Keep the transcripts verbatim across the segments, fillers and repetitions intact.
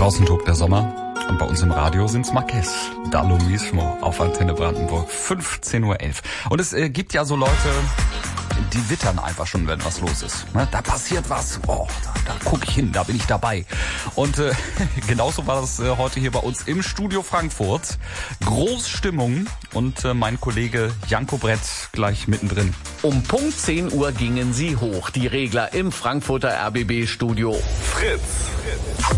Draußen tobt der Sommer und bei uns im Radio sind's Marquez. Da lo mismo auf Antenne Brandenburg, fünfzehn Uhr elf. Und es äh, gibt ja so Leute, die wittern einfach schon, wenn was los ist. Ne? Da passiert was, oh, da, da gucke ich hin, da bin ich dabei. Und äh, genauso war das äh, heute hier bei uns im Studio Frankfurt. Großstimmung und äh, mein Kollege Janko Brett gleich mittendrin. Um Punkt zehn Uhr gingen sie hoch, die Regler im Frankfurter R B B-Studio. Fritz. Fritz.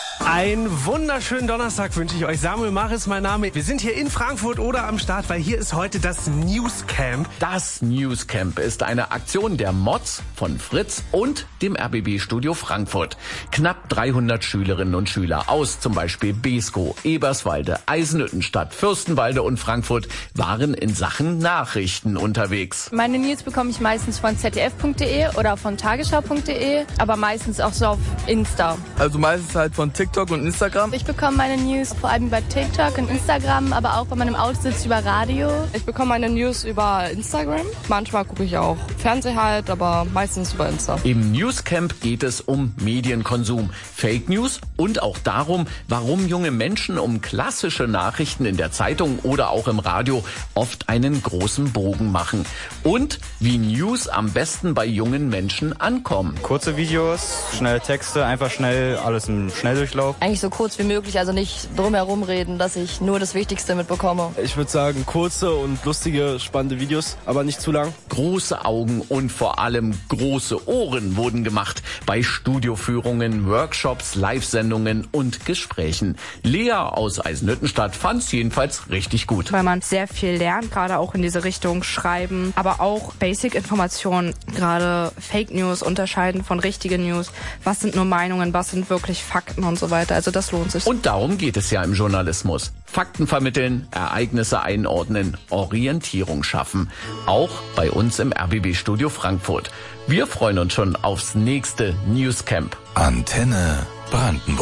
Einen wunderschönen Donnerstag wünsche ich euch. Samuel Mach ist mein Name. Wir sind hier in Frankfurt oder am Start, weil hier ist heute das Newscamp. Das Newscamp ist eine Aktion der Mods von Fritz und dem R B B-Studio Frankfurt. Knapp dreihundert Schülerinnen und Schüler aus zum Beispiel Beeskow, Eberswalde, Eisenhüttenstadt, Fürstenwalde und Frankfurt waren in Sachen Nachrichten unterwegs. Meine News bekomme ich meistens von z d f punkt d e oder von tagesschau punkt d e, aber meistens auch so auf Insta. Also meistens halt von TikTok und Instagram. Ich bekomme meine News vor allem bei TikTok und Instagram, aber auch, wenn man im Auto sitzt, über Radio. Ich bekomme meine News über Instagram. Manchmal gucke ich auch Fernsehen halt, aber meistens über Insta. Im Newscamp geht es um Medienkonsum, Fake News und auch darum, warum junge Menschen um klassische Nachrichten in der Zeitung oder auch im Radio oft einen großen Bogen machen. Und wie News am besten bei jungen Menschen ankommen. Kurze Videos, schnelle Texte, einfach schnell, alles im Schnelldurchlauf. Eigentlich so kurz wie möglich, also nicht drumherum reden, dass ich nur das Wichtigste mitbekomme. Ich würde sagen, kurze und lustige, spannende Videos, aber nicht zu lang. Große Augen und vor allem große Ohren wurden gemacht bei Studioführungen, Workshops, Live-Sendungen und Gesprächen. Lea aus Eisenhüttenstadt fand es jedenfalls richtig gut. Weil man sehr viel lernt, gerade auch in diese Richtung Schreiben, aber auch Basic-Informationen, gerade Fake News unterscheiden von richtigen News. Was sind nur Meinungen, was sind wirklich Fakten und so weiter. Also das lohnt sich. Und darum geht es ja im Journalismus. Fakten vermitteln, Ereignisse einordnen, Orientierung schaffen. Auch bei uns im R B B-Studio Frankfurt. Wir freuen uns schon aufs nächste Newscamp. Antenne Brandenburg.